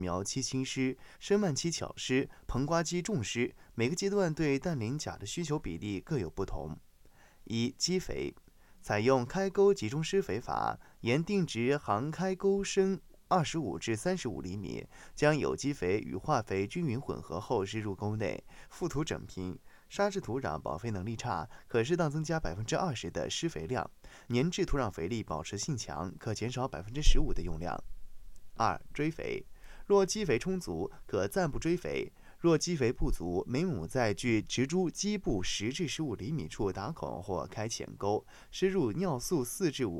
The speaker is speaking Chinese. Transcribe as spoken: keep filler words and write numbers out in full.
苗期轻施、深蔓期巧施、膨瓜期重施，每个阶段对氮磷钾的需求比例各有不同。一、基肥，采用开沟集中施肥法，沿定植行开沟深二十五至三十五厘米，将有机肥与化肥均匀混合后施入沟内，覆土整平。沙质土壤保肥能力差，可适当增加百分之二十的施肥量；粘质土壤肥力保持性强，可减少百分之十五的用量。二、追肥，若基肥充足，可暂不追肥；若基肥不足，每亩在距植株基部十至十五厘米处打孔或开浅沟，施入尿素四至五